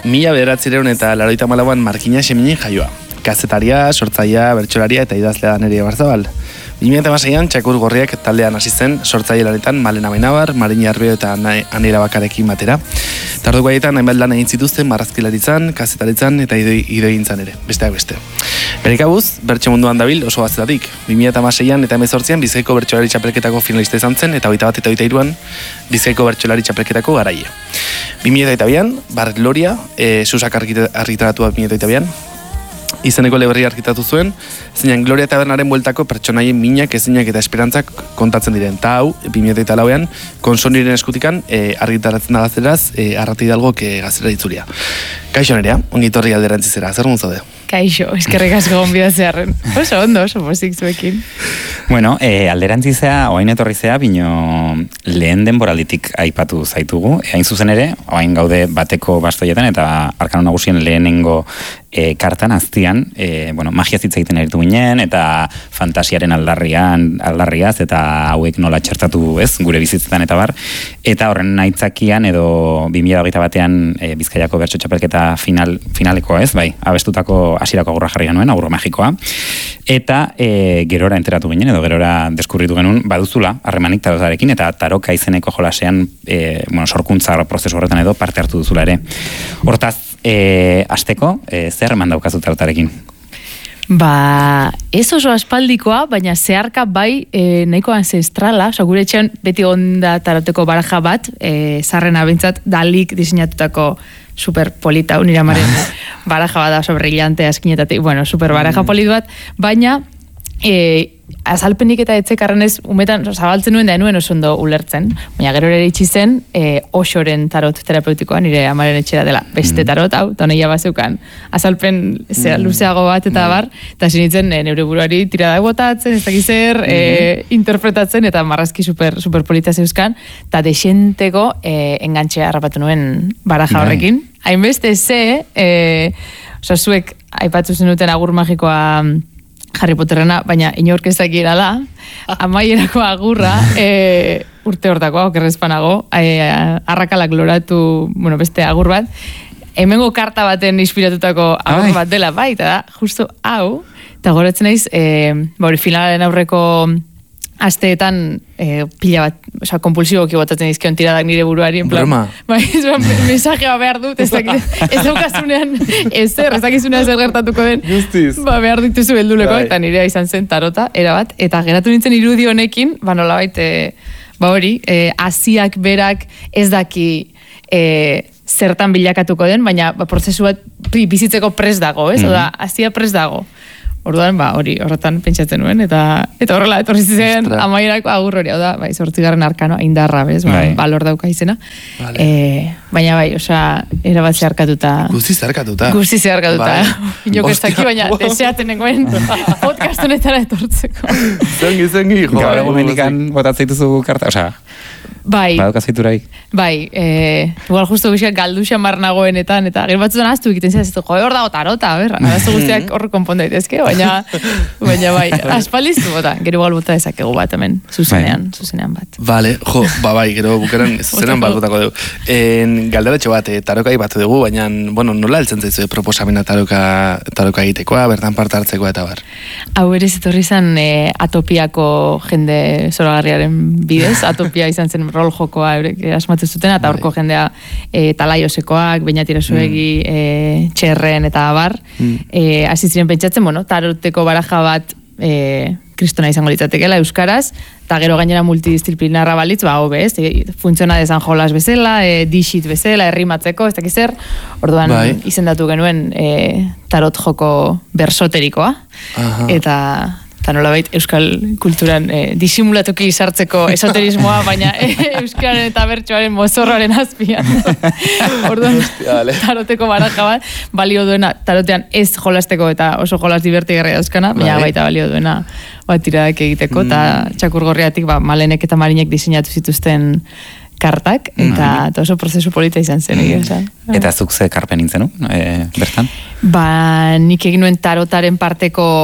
1984an Markina Xeminin jaioa. Kazetaria, sortzailea, bertsolaria eta idazlea da Nerea Barzabal. 2006an Txakur Gorriak taldean hasi zen sortzaile lanetan Malena Benabar, Marini Arbio eta Anera Bakarekin batera. Tarduko haietan hainbat lan egin zituzten marrazkilaritzan, kazetaritzan eta idoigintzan ere, besteak beste. Bere kabuz, bertso munduan dabil oso gaztetatik. 2006an eta 2008an Bizkaiko bertsolari txapelketako finalista izan zen eta 21 eta 23an Bizkaiko bertsolari txapelketako garaile. 2002an, Bar Gloria, Susak argitaratua 2002an, izeneko leberri argitatu zuen, zeinan Gloria Tabernaren bueltako pertsonaien minak, ezinak eta esperantzak kontatzen diren. Ta hau, 2004an, Konsoniren eskutikan argitaratzen da gazteraz, Arrati Hidalgok gaztera ditzuria. Kaixo Nerea, ongitorri alderantzizera, zer guntzode? Kaixo, eskerrik asko gonbidatzearren. Oso ondo, oso pozik zuekin. Bueno, alderantzizea, oain etorri zea, bino lehen denboralditik aipatu zaitugu. Hain zuzen ere, oain gaude bateko bastoietan, eta Arkano Nagusien lehenengo kartan aztian, magia zitza egiten eritu ginen, eta fantasiaren aldarriaz, eta hauek nola txertatu ez, gure bizitzetan eta bar. Eta horren aitzakian, edo 2021an Bizkaiako bertso txapelketa finaleko ez, bai, abestutako hasierako agurra jarri genuen, agurro magikoa. Eta gerora enteratu ginen, edo gerora deskurritu genuen, baduzula, harremanik tarotarekin, eta taroka izeneko jolasean, sorkuntza prozesu horretan edo parte hartu duzula ere. Hortaz, hasteko, zer eman daukazu tarotarekin? Ez oso aspaldikoa, baina zeharka bai nahiko ancestrala, gure etxean beti onda taroteko baraja bat, zarrena bintzat dalik diseinatutako super polita, uniramaren baraja bat da, oso brillante, askinetatik, super baraja polit bat, baina azalpenik eta etzekarrenez umetan zabaltzen nuen da enuen oso ondo ulertzen, baina gero ere itxi zen osoren tarot terapeutikoa, nire amaren etxera dela beste tarot, hau, eta honeia bazeukan azalpen luzeago bat eta bar, eta sinitzen neure buruari tirada botatzen, ez dakiz zer, interpretatzen, eta marrazki super polita zeuzkan, eta desenteko engantxea harrapatu nuen baraja horrekin. Hainbeste zuek aipatu zenuten agur magikoa Harry Potterrena, baina inork ez dakiera da, amaierako agurra, urte hortakoa, okerrezpanago, arrakalak loratu, beste agur bat, hemengo karta baten inspiratutako agur bat dela, bai, eta da, justo hau, eta goretzen naiz, finalaren aurreko asteetan pila bat, kompulsiboki botatzen dizkion tiradak nire buruari, en plan, mensajea behar dut, ez daukasunean, ez dakizunean zer gertatuko den, behar dituzu belduleko, eta nirea izan zen tarota, erabat, eta geratu nintzen irudi honekin, nolabait, hori, hasiak berak ez daki zertan bilakatuko den, baina prozesu bat bizitzeko prest dago, ez? Oda, hasia prest dago. Orduan, horretan pentsatzen nuen, eta horrela, etorri zen amaierako agur hori, da, 8. arkanoa, indarra, bez, balor dauka izena. Baina erabat zeharkatuta. Guzti zeharkatuta. Inok ez daki, baina deseaten nengoen podcast honetara etortzeko. Zengi, gaur egumenikan botatzen dituzu karta, badukazituraik. Igual justo bizka galdu xamar nagoenetan, eta gero batzutan aztu egiten zera, hor dago tarota, arazo guztiak hor konponda daitezke, baina aspaldiztu bota, gero igual bota ezakegu bat hemen, zuzenean bat. Vale, gero bukeran zuzenean bat botako dugu. Galderatxo bat, taroka batu dugu, baina, nola heltzen zaizu proposamena taroka egitekoa, bertan parte hartzekoa eta bar? Hau ere etorri izan atopiako jende zoragarriaren bidez, atopia izan zen rol jokoa asmatu zuten, eta horko jendea talaiosekoak, Beñatira Zuegi, Txerren eta abar, hasi ziren pentsatzen, taroteko baraja bat kristona izango litzatekela euskaraz, eta gero gainera multidisciplinarra balitz, bez, funtziona dezan jolas bezala, dixit bezala, errimatzeko, ez dakiz zer, orduan izendatu genuen tarot joko bersoterikoa, eta nolabait euskal kulturan disimulatuki sartzeko esoterismoa, baina euskararen eta bertsoaren mozorroaren azpian. Orduan, taroteko baraja bat, balio duena, tarotean ez jolasteko eta oso jolas divertigarria dauzkana, baina baita balio duena tiradak egiteko, eta Txakur Gorriatik Malenek eta Marinek diseinatu zituzten kartak, eta oso prozesu polita izan zen. Eta zuk ze karpen nintzen, bertan? Nik egin nuen tarotaren parteko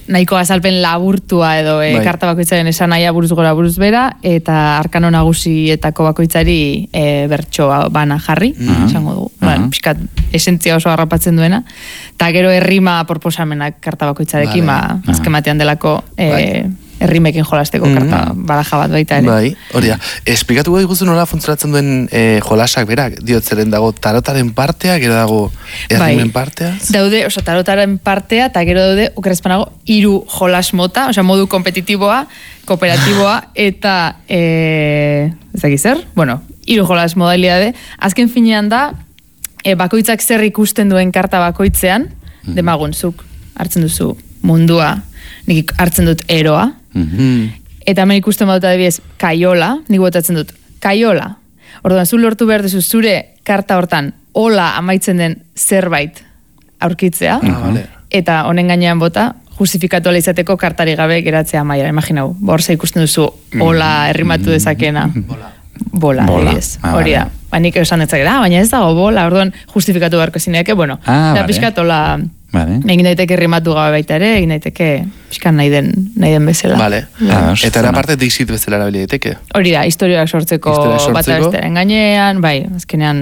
nahiko azalpen laburtua edo karta bakoitzaren esan nahia buruz gora buruz bera, eta arkano nagusietako bakoitzari bertso bana jarri, esango dugu. Piskat esentzia oso harrapatzen duena, eta gero errima proposamenak karta bakoitzarekin, azken batean delako errimekin jolasteko karta baraja bat baita ere. Bai, hori da. Esplikatu gai guzu nola funtzionatzen duen jolasak berak, diotzeren dago tarotaren partea, gero dago errimen partea? Daude, tarotaren partea, eta gero daude, okerrezpanago, 3 jolas mota, modu kompetitiboa, kooperatiboa, eta, ezagik zer? Bueno, 3 jolas modalidade. Azken finean da, bakoitzak zer ikusten duen karta bakoitzean, demagun, zuk hartzen duzu mundua, nik hartzen dut eroa, eta hemen ikusten badut adibidez kaiola, nik botatzen dut kaiola. Orduan, zu lortu behar duzu zure karta hortan hola amaitzen den zerbait aurkitzea, eta honen gainean bota, justifikatu ala izateko kartari gabe geratzea amaiera. Imaginau, borza ikusten duzu hola errimatu dezakena. Bola, hori da. Nik esan detzakera, baina ez dago bola, orduan justifikatu beharko zineake, bueno, eta pixkat hola... Egin daiteke rimatu gabe baita ere, egin daiteke pixkan nahi den bezala. Eta era parte dixit bezala erabili daiteke? Hori da, historiak sortzeko bat abestaren gainean, bai, azkenean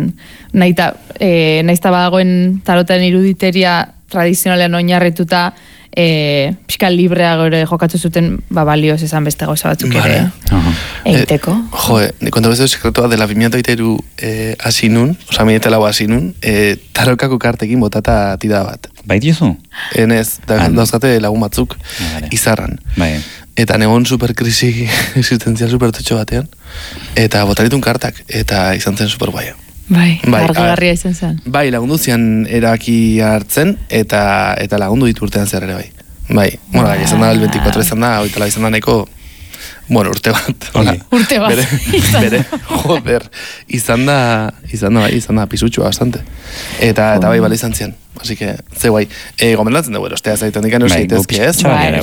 naizta badagoen tarotan iruditeria tradizionalean oinarrituta pixkan librea gore jokatu zuten balioz esan beste gauza batzuk ere egiteko. Konta bezu sekretoa dela 2023 hasi nun, minetela hasi nun, tarokako kartekin botata tira bat. Bai diozu? Enez, dauzkate lagun batzuk izarran. Eta negon superkrisi existenzial supertotxo batean, eta botaritun kartak, eta izan zen superguaia. Bai, argigarria izan zen. Bai, lagundu zian eraki hartzen, eta lagundu ditu urtean zer ere bai. Bai, bueno, izan da, el 24 izan da, oitala izan da nahiko, bueno, urte bat. Urte bat. Bere, joder, izan da pisutxua bastante. Eta bai, bale izan zian. Así que, ze guai. Gomendatzen dugu, erostea zaiten nik anu zeitezke ez?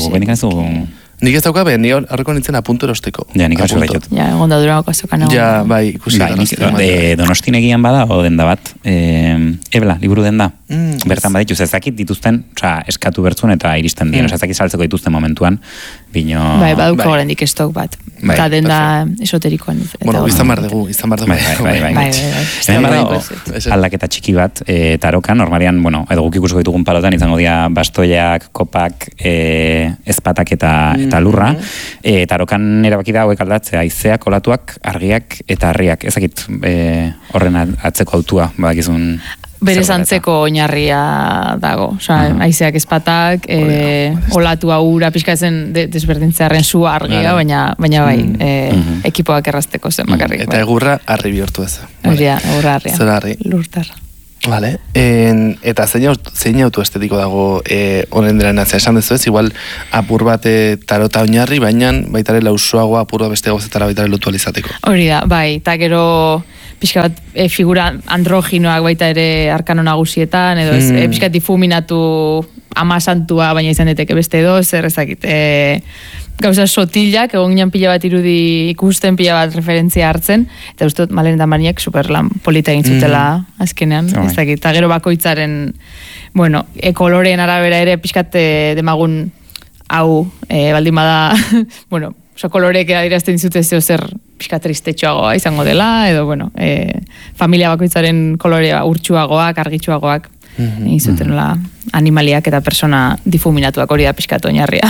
Nik ez dauka behar, ni horreko nintzen apuntu erosteko. Ja, nik hau behar. Ja, egon da durako azokan. Ja, bai, ikusi. Donostin egian bada, o denda bat, ebla, liburu denda. Bertan badituz, ezakit dituzten, eskatu bertzun eta iristen dien, ezakit saltzeko dituzten momentuan, bino... Bai, baduka horrendik estok bat. Eta denda esoterikoan. Bueno, izan bar dugu. Bai. Hemen bada, aldaketa txiki bat, tarokan, normalian, bueno, edo guk ikusko ditugun palotan, izango dira bastoiak, kopak, ezpatak eta lurra, tarokan erabaki da hauek aldatzea, haizeak, olatuak, argiak eta harriak, ezakit horren atzeko autua, badakizun... Berez antzeko oinarria dago, haizeak ezpatak, olatua ura, pixkatzen desberdintzearen zu argia, baina bai, ekipoak errazteko zen bakarrik. Eta egurra harri bihurtu ez. Egurra harria. Zer harri. Lurtarra. Vale. Eta zein auto estetiko dago honen dela nazia esan dezu ez, igual apur bat tarota oinarri, baina baitare lausoagoa apur bat beste gauzetara baitare lotu alizateko. Hori da, bai, eta gero pixka bat figura androginoak baita ere arkano nagusietan, edo pixka difuminatu amasantua, baina izan deteke beste edo, zer ezakit, gauza sotilak, egon ginen pila bat irudi ikusten, pila bat referentzia hartzen, eta uste dut Malen eta Mariak superlan polita egin zutela azkenean, ez dakit, eta gero bakoitzaren, bueno, koloreen arabera ere pixkat demagun hau, baldin bada, bueno, kolorek adirazten zute zer pixka tristetxoagoa izango dela, edo, bueno, familia bakoitzaren kolorea urtsuagoak, argitsuagoak, egin zuten animaliak eta persona difuminatuak hori da pixkatu oinarria.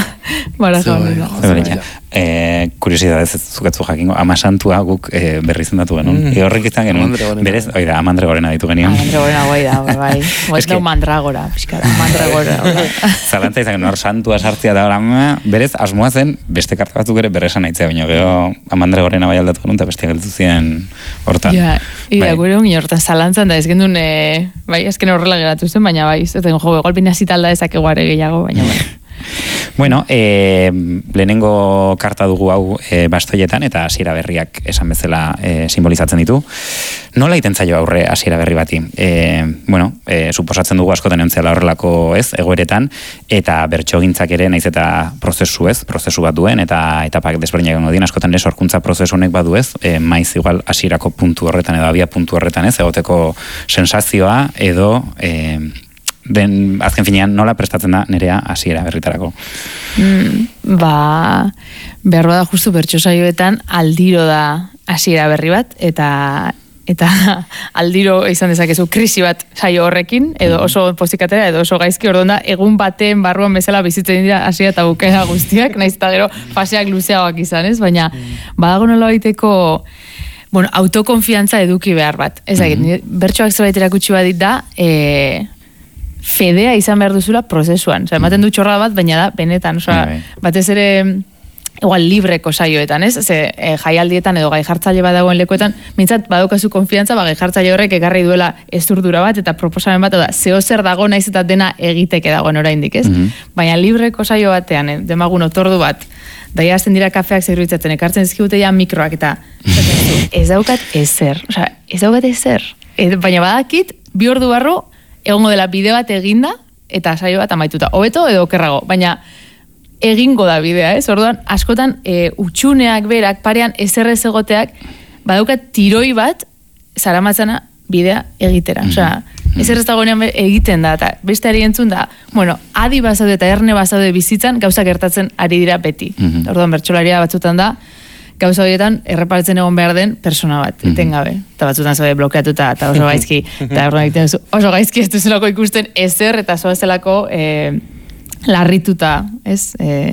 Kuriosidad ez zukatzu jakingo, amasantua guk berri zendatu genuen. Horrek izan genuen, berez, oida, Amandre Gorena ditu genuen. Amandre Gorena guai da, bai. Oita mandragora, pixkara, mandragora. Zalantza izan genuen, hor santua sartzia da, berez, asmoa zen, beste karta batzuk ere berresan aitzea, baina gero Amandre Gorena bai aldatu genuen, eta beste geltu ziren hortan. Ja, gure hongi hortan zalantzan da, ez gendun, bai, azken horrela geratu zen, baina bai, ez den jo, golpin azitalda ezakegu are gehiago, baina bai. Bueno, lehenengo karta dugu hau bastoietan eta hasiera berriak esan bezala simbolizatzen ditu. Nola iten zaio aurre hasiera berri bati? Bueno, suposatzen dugu askotan eontzela horrelako ez, egoeretan, eta bertsogintzak ere naiz eta prozesu bat duen, eta etapak desberdinak egongo dien, askotan ere sorkuntza prozesu honek badu ez, maiz igual hasierako puntu horretan edo abia puntu horretan ez, egoteko sensazioa edo azken finean nola prestatzen da nerea hasiera berritarako? Behar da justu bertso saioetan aldiro da hasiera berri bat, eta aldiro izan dezakezu krisi bat saio horrekin, edo oso pozikatera, edo oso gaizki, orduan da, egun baten barruan bezala bizitzen dira hasiera eta bukaera guztiak, naiz eta gero faseak luzeagoak izan, ez? Baina, badago nola baiteko, autokonfiantza eduki behar bat. Ez bertsoak zerbait erakutsi badit da, fedea izan behar duzula prozesuan. Ematen du txorra bat, baina da, benetan, batez ere, igual libreko saioetan, ez? Jaialdietan edo gai jartzaile bat dagoen lekuetan, mintzat badaukazu konfiantza, gai jartzaile horrek ekarri duela esturdura bat eta proposamen bat, da, zer dago naiz eta dena egiteke dagoen oraindik, ez? Baina libreko saio batean, demagun otordu bat, daia azten dira kafeak zerbitzatzen, ekartzen zizkibute ja mikroak, eta ez daukat ezer, baina badakit, 2 ordu barru, egongo dela bideo bat eginda, eta saio bat amaituta. Hobeto edo okerrago, baina egingo da bidea, ez? Orduan, askotan, utxuneak berak, parean ezerrez egoteak, badaukat tiroi bat, zaramatzana bidea egitera. Osea, ezerrez dagoenean egiten da, eta beste ari entzun da, adi bazaude eta erne bazaude bizitzan, gauza gertatzen ari dira beti. Orduan, bertsolaria batzutan da, gauza horietan erreparatzen egon behar den persona bat, etengabe. Eta batzutan zaude blokeatuta, eta oso gaizki, eta orduan egiten duzu, oso gaizki ez duzelako ikusten ezer, eta zoazelako larrituta, ez?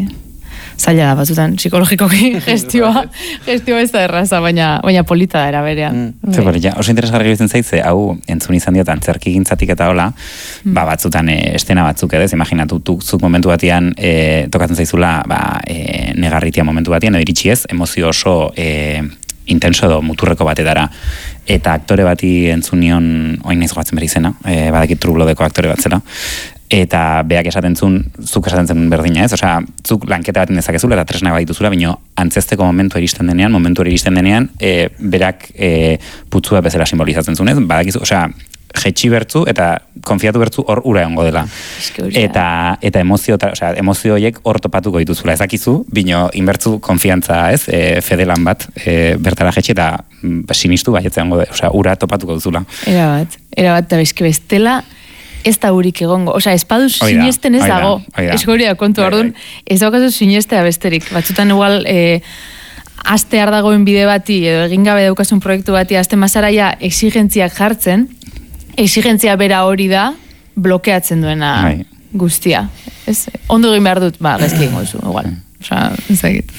Zaila da, batzutan, psikologikoki gestioa ez da erraza, baina polita da era berean. Oso interesgarri egiten zaitze, hau entzun izan diot antzerki gintzatik eta hola, batzutan estena batzuk edo, imaginatu, zuk momentu batean tokatzen zaizula negarritia momentu batean, edo iritsi ez, emozio oso intenso edo muturreko batetara. Eta aktore bati entzunion, oin naiz goatzen bere izena, badakit Trublodeko aktore bat zela, eta beak esaten zuen, zuk esaten zen berdina, ez? Osea, zuk lanketa baten dezakezula eta tresnak badituzula, baina antzesteko momentu iristen denean, berak putzua bezala simbolizatzen zuen, ez? Badakizu, osea, jetxi bertzu eta konfiatu bertzu hor ura egongo dela. Eta emozio horiek hor topatuko dituzula. Ez dakizu, bino inbertzu konfiantza, ez? Fedelan bat, bertara jetxi eta sinistu baietza egongo dela. Osea, ura topatuko duzula. Erabat, eta bestela, ez da hurik egongo. Osea, espadu sinesten ez dago. Eskoria kontu orduan, ez daukazu sinestea besterik. Batzutan igual, aste dagoen bide bati, edo egin gabe daukasun proiektu bati, aste mazaraia exigentziak jartzen, exigentzia bera hori da, blokeatzen duena guztia. Ondo egin behar dut, gaizki egingo zu, igual. Osa, ez egit.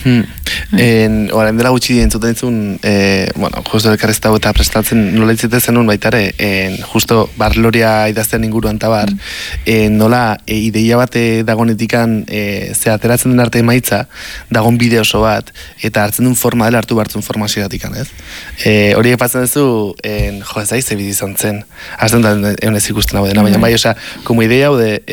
Horren dela gutxi entzuten zuen, justo elkarrezta eta prestatzen nola itzite zenun baitare, justo barloria idazten inguruan tabar, nola ideia bat dagonetikan ze ateratzen den arte emaitza, dagon bideo oso bat, eta hartzen duen forma dela hartu bartzen formazioatikan, ez? Hori epatzen duzu, ez da, ze bidi izan zen, hartzen da egonez ikusten hau dena, baina bai, como ideia hau de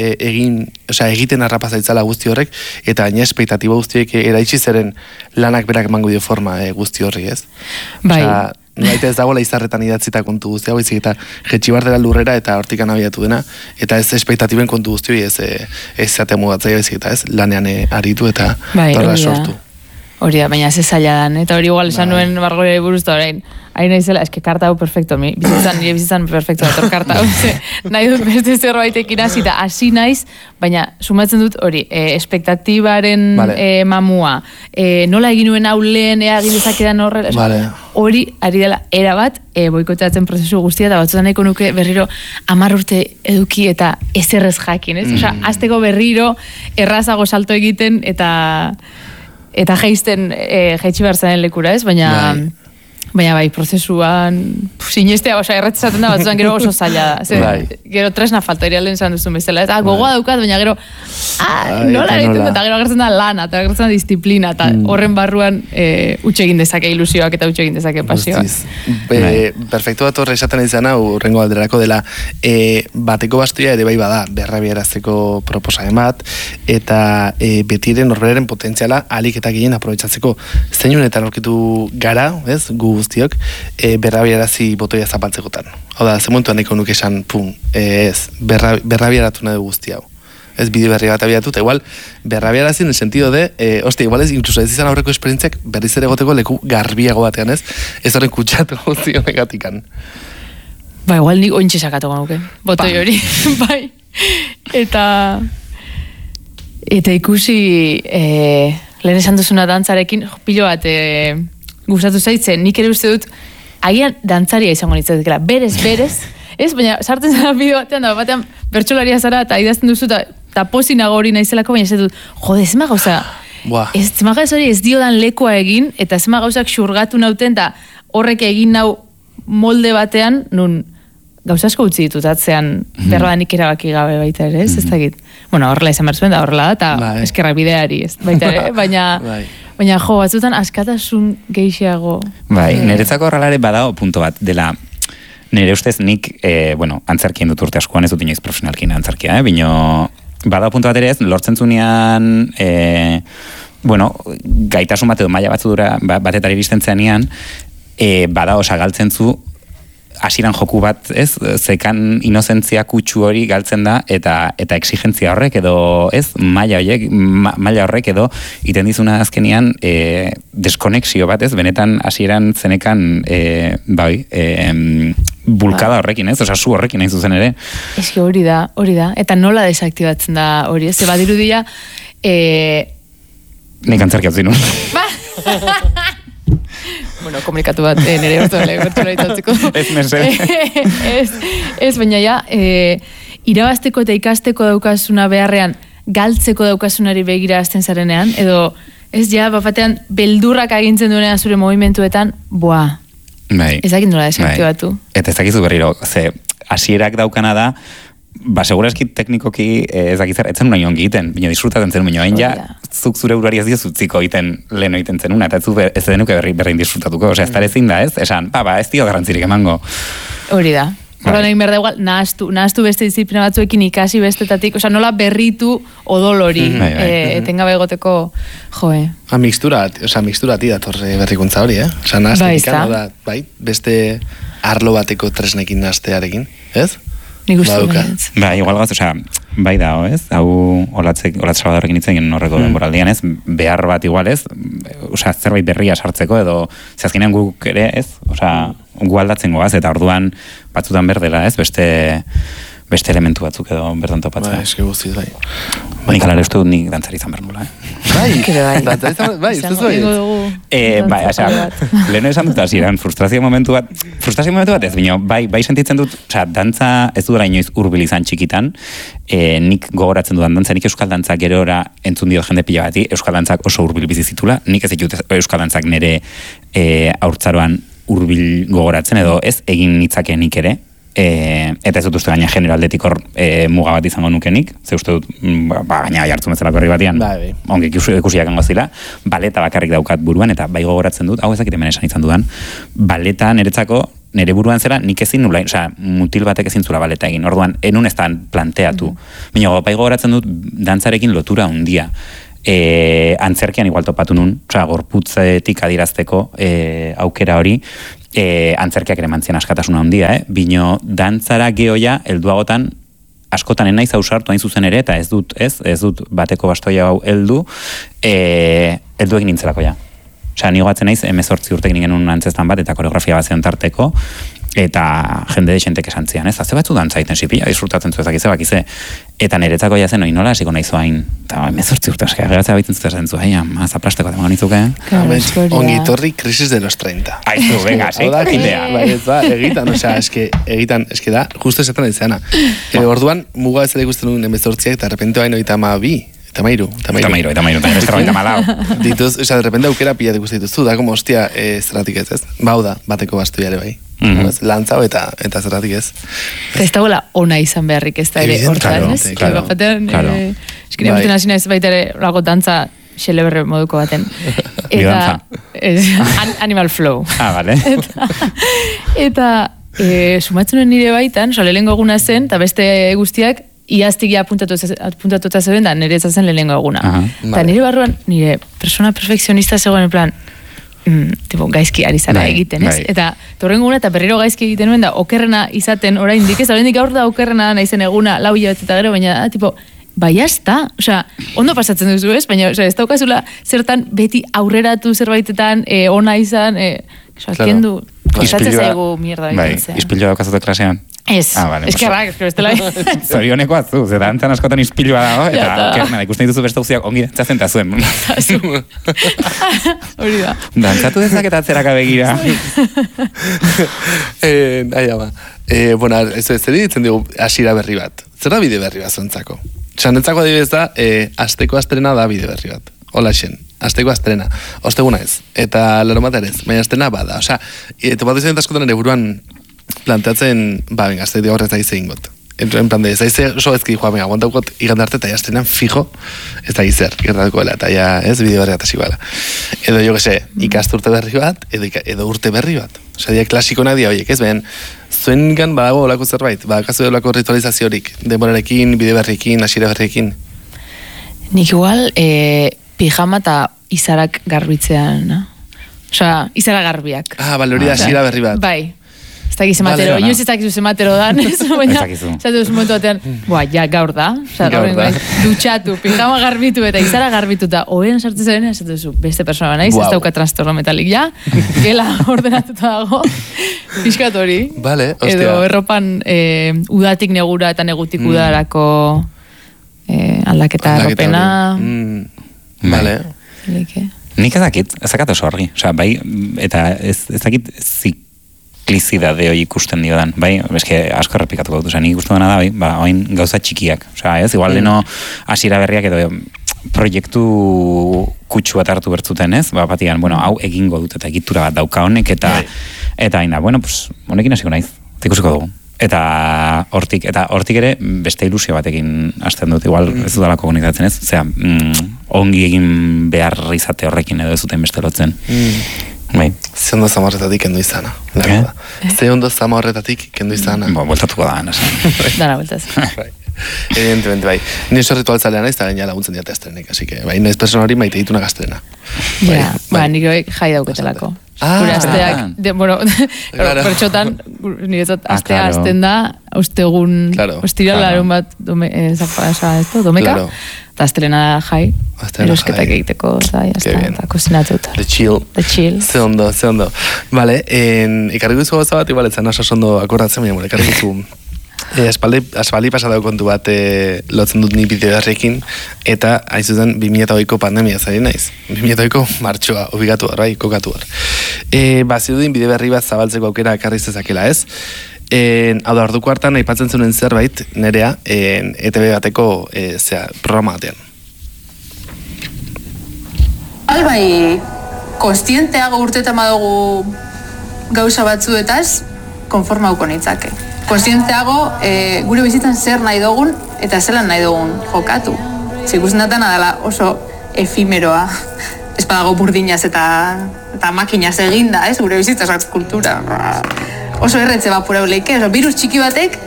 egiten harrapazaitzala guzti horrek, eta baina espektatibo guztiek eraitsi zeren lanak berak emango dio forma guzti horri, ez? Bai. Baita ez dagoela izarretan idatzita kontu guztia, baizik eta jetxi dela lurrera eta hortikan abiatu dena, eta ez espektatiben kontu guzti hori ez zatea mugatzaia, baizik eta ez lanean aritu eta horrela sortu. Hori da, baina ze zaila dan, eta hori igual esan nuen margoria buruz da orain, hain naizela, eske karta hau perfecto, nire bizitzan perfecto dator karta hau, nahi dut beste zerbaitekin hasi, eta hasi naiz, baina sumatzen dut hori, espektatibaren mamua, nola egin nuen hau lehen egin dezakedan horrela, hori ari dela erabat, boikoteatzen prozesu guztia, eta batzutan nahiko nuke berriro 10 urte eduki eta ezerrez jakin, ez? Osea, azteko berriro errazago salto egiten, eta jaisten jaitsi behar zaren lekura, ez? Baina bai, prozesuan sinestea, erratzaten da, batzuan gero oso zaila da. Gero tresna falta lehen zan duzun bezala. Eta gogoa daukat, baina gero nola egiten da, eta gero agertzen da lana, eta agertzen da disiplina, eta horren barruan utxegin dezake ilusioak eta utxegin dezake pasioak. Perfektu bat horre esaten izan hau, urrengo alderako dela, bateko bastuia ere bai bada, berrabiarazteko proposamen bat, eta betiren norberaren potentziala alik eta gehien aprobetsatzeko. Zeinunetan aurkitu gara, ez, gu guztiok, berrabiarazi botoia zapaltzekotan. Hau da, ze momentuan nahiko nuke esan, berrabiaratu nahi guzti hau. Ez bide berri bat abiatu, eta igual, berrabiarazi en el sentido de, igual ez, incluso ez izan aurreko esperientziak berriz ere goteko leku garbiago batean, ez? Ez horren kutsatu guzti honegatikan. Igual nik ointxe sakatuko nuke, botoi hori, bai. Eta ikusi lehen esan duzuna dantzarekin pilo bat gustatu zaitzen, nik ere uste dut agian dantzaria izango nintzatekela, berez, ez, baina sartzen zara bideo batean bertsolaria zara eta idazten duzu eta pozinago hori naizelako, baina ez dut, jode, zema gauza, ez diodan lekua egin, eta zema gauzak xurgatu nauten, eta horrek egin nau molde batean, nun gauza asko utzi ditut atzean berrodanik erabaki gabe baita ere, ez dakit. Bueno, horrela izan behar zuen da, horrela da, eta eskerrak bideari, ez baita ere, baina jo, batzutan askatasun gehiago. Bai, niretzako horrela ere badago punto bat, dela, nire ustez nik, antzerkien dut urte askoan, ez dut inoiz profesionalkin antzerkia, bino, badago punto bat ere ez, lortzen zunean, gaitasun bat edo maila batzudura batetari iristen zenean, badago galtzen zu, hasieran joku bat, ez, zekan inozentzia kutsu hori galtzen da, eta exigentzia horrek, edo, ez, maila horrek, edo, iten dizuna azkenian, deskonexio bat, ez, benetan hasieran zenekan, bulkada horrekin, ez, osa, zu horrekin nahi zuzen ere. Ez ki hori da, eta nola desaktibatzen da hori, ez, badiru dira, nik antzerkia utzi nun. Bueno, komunikatu bat, nire bertola itatzeko. Ez, baina ja, irabazteko eta ikasteko daukasuna beharrean, galtzeko daukasunari begira azten zarenean, edo, ez ja, batean, beldurrak agintzen duenean zure movimentuetan, ez dakit nola desaktibatu. Eta ez dakizu berriro, ze, hasierak daukana da, segurazki teknikoki ez dakizar, etzen unaino ongi egiten, bino disfrutatzen zen unaino, hain ja, zuk zure urari ez diozutziko egiten leheno egiten zen eta ez denuke berrein disfrutatuko, osea, ez da ezin da, ez? Esan, ez dio garrantzirik emango. Hori da. Horren egin behar da igual, nahaztu beste disiplina batzuekin ikasi bestetatik, osea, nola berritu odol hori, etengabe egoteko, joe. Mixtura ati dator berrikuntza hori, Osea, nahazten da, beste arlo bateko tresnekin nahaztearekin, ez? Nik uste dut. Igual gaz, osea, bai da, ez? Hau Olatz Salvadorrekin itzen genuen horreko denboraldian, ez? Behar bat igual, ez? Osea, zerbait berria sartzeko edo, zehazkinean guk ere, ez? Osea, gu aldatzen goaz, eta orduan batzutan berdela, ez? Beste elementu batzuk edo berdan topatzea. Eske guztiz, bai. Nik alare uste dut nik dantzari izan behar nula, Bai, ez duzu leheno esan dut hasieran, frustrazio momentu bat ez, bino, bai sentitzen dut, osea, dantza ez dudara inoiz hurbil izan txikitan, nik gogoratzen dudan dantza, nik euskal dantzak gerora entzun diot jende pila bati, euskal dantzak oso hurbil bizizitula, nik ez ditut euskal dantzak nire haurtzaroan hurbil gogoratzen, edo ez egin nitzake nik ere, eta ez dut uste gaina generaldetik hor muga bat izango nukenik, ze uste dut gaina jartzen bezalako herri batian, ongi ikusiak angozila, baleta bakarrik daukat buruan, eta bai gogoratzen dut, hau ezakit hemen esan izan dudan, baleta niretzako, nire buruan zera, nik ezin nula, osea, mutil batek ezin zula baleta egin, orduan, enun ez da planteatu. Bino, bai gogoratzen dut, dantzarekin lotura handia, antzerkian igual topatu nun, osea, gorputzetik adirazteko aukera hori, antzerkiak ere mantzien askatasuna handia, bino dantzara gehoia, helduagotan, askotan enaiz ausartu hain zuzen ere, eta ez dut bateko bastoia hau heldu egin nintzelako ja. Osea, nigo batzen naiz, 18 urte egin genuen antzestan bat, eta koreografia bat zeon tarteko, eta jende deixentek esan zian, ez? Ze batzu dantzaiten zipila, disfrutatzen zu ezakize bakize. Eta niretzako jazen, nola hasiko nahi zoain. Eta 18 urte, geratzea baitzen zuten zentu, mazaplasteko temango nitzuke. Ongi torri, crisis de los 30. Aizu, venga, sí, idea. Egitan, osea, eske da, justo esetan izana. Orduan, muga ez ere ikusten duen 18 eta repente baino eta Eta mairu. Dituz, o sea, de repente aukera pila de guztituz. Da, como, hostia, zerratik ez. Bauda, bateko bastu jare bai. Lantzau eta zerratik ez. Ez da gola ona izan beharrik ez da ere hortan, ez? Claro. Eskine muten hasina ez baita ere lago dantza xeleberre moduko baten. Eta Animal Flow. Vale. Eta sumatzen nire baitan, lehengo eguna zen, eta beste guztiak iaztik ja apuntatuta zeuden da nire ezazen lehengo eguna. Eta nire barruan, nire persona perfekzionista zegoen en plan, gaizki ari zara egiten, ez? Eta torren guna eta berriro gaizki egiten nuen da, okerrena izaten oraindik, ez? Oraindik aur da okerrena naizen eguna, 4 hilabete eta gero, baina bai jazta, osea, ondo pasatzen duzu, ez? Baina, ez daukazula zertan beti aurreratu zerbaitetan, ona izan, kendu, Gustatzen zaigu mierda ibiltzea. Ispilua daukazute klasean? Ez, eskerrak, bestela. Zorionekoa zu, zeta antzan askotan ispilua dago, eta kerna, ikusten dituzu beste guztiak ongi dantzatzen eta zuen. Hori da. Dantzatu dezaket atzeraka begira. Bueno, ez ditzen dugu hasiera berri bat. Zer da bide berri bat zuentzako? Netzako adibidez da, asteko astrena da bide berri bat. Hola xen, asteko astrena. Osteguna ez, eta larunbat ere ez, baina astrena bada. Osea, topatu izan askotan ere buruan planteatzen, venga, azte diagorre ez da izegin got. En plan de, ez da ize oso ezki joa, venga, guantaukot igandarte eta jaztenan fijo, ez da izer, gertatuko dela, eta ja, ez, bideo berri bat hasi bala. Edo, jo que se, ikasturte berri bat, edo urte berri bat. Osea, dia klasikona dia horiek, ez, behen, zuen gan badago olako zerbait, badakazu olako ritualizaziorik, denborarekin, bide berriekin, hasiera berriekin. Nik igual, pijama eta izarak garbitzean, no? Osea, izara garbiak. Bale, hori da hasiera berri bat. Bai. Ez dakiz ematero, vale, ez dakizu ematero dan, baina, zatu momentu batean, ja, gaur da, dutxatu, pijama garbitu eta izara garbituta, oen sartu zaren, ez duzu, beste persona naiz, ez dauka trastorno metalik, ja, gela ordenatuta dago, pixkat hori, vale, edo erropan udatik negura eta negutik udarako aldaketa erropena. Vale. Nik ezakat oso argi, bai, eta ezakit ziklizidade hori ikusten diodan, bai, eske asko errepikatuko dut, nik ikusten dena da, bai, oin gauza txikiak, ez, igual deno hasiera berriak edo proiektu kutsu bat hartu bertzuten, ez, batian, bueno, hau egingo dut eta egitura bat dauka honek, eta haina, bueno, pues, honekin hasiko naiz, ikusiko dugu. Eta hortik ere beste ilusio batekin hasten dut, igual ez dudalako konektatzen ez, zera, ongi egin behar izate horrekin edo ez duten beste lotzen. Bai. Ze ondo zama horretatik kendu izana. Ze ondo zama horretatik kendu izana. Bueltatuko da, nasa. Dara, bueltaz. Evidentemente, bai. Ni oso ritualtzalean naiz, eta gaina laguntzen diate astrenek, así que, bai, naiz persona hori maite dituna gaztrena. Nik hori jai dauketelako. Gure asteak, bueno, pertsotan, niretzat astea azten da, ustegun, estiral larun bat, domeka, eta astrena jai, erosketak egiteko, eta kozinatuta. The chill. Ze ondo. Vale, ikarriko izu gauza bat, igual, etzan oso ondo akordatzen, baina, ikarriko izu aspaldi pasatako kontu bat lotzen dut ni bideo berriekin, eta aizuzen 2008ko pandemia zari naiz. 2008ko martxoa, obligatu bai, kokatu bazirudin bide berri bat zabaltzeko aukera ekarri zezakela, ez? Hau da, orduko hartan aipatzen zuen zerbait, nerea, ETV bateko programa batean. Albai, konstienteago urtetan badugu gauza batzuetaz, konformauko nitzake. Konstienteago, gure bizitzan zer nahi dugun eta zelan nahi dugun jokatu. Zikusten datana dela oso efimeroa. Ez badago burdinaz eta makinaz eginda, ez? Gure bizitzaz kultura. Oso erretze bapura uleike. Virus txiki batek,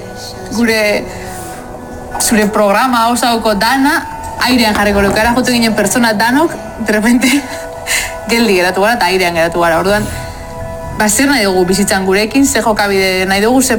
zure programa osauko dana, airean jarriko leukara jotu ginen pertsona danok, de repente, geldi geratu gara eta airean geratu gara. Orduan, zer nahi dugu bizitzan gurekin, ze jokabide nahi dugu, ze